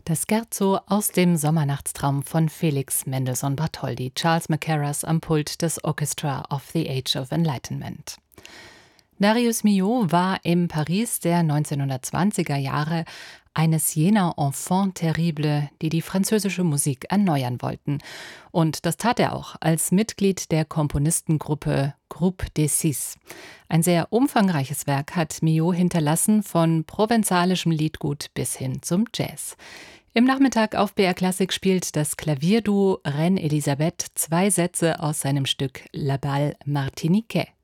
Das Scherzo aus dem Sommernachtstraum von Felix Mendelssohn Bartholdy, Charles Mackerras am Pult des Orchestra of the Age of Enlightenment. Darius Milhaud war im Paris der 1920er Jahre eines jener Enfants terribles, die die französische Musik erneuern wollten. Und das tat er auch als Mitglied der Komponistengruppe Groupe des Six. Ein sehr umfangreiches Werk hat Milhaud hinterlassen, von provenzalischem Liedgut bis hin zum Jazz. Im Nachmittag auf BR Klassik spielt das Klavierduo Reine Elisabeth zwei Sätze aus seinem Stück La Bal Martiniquais.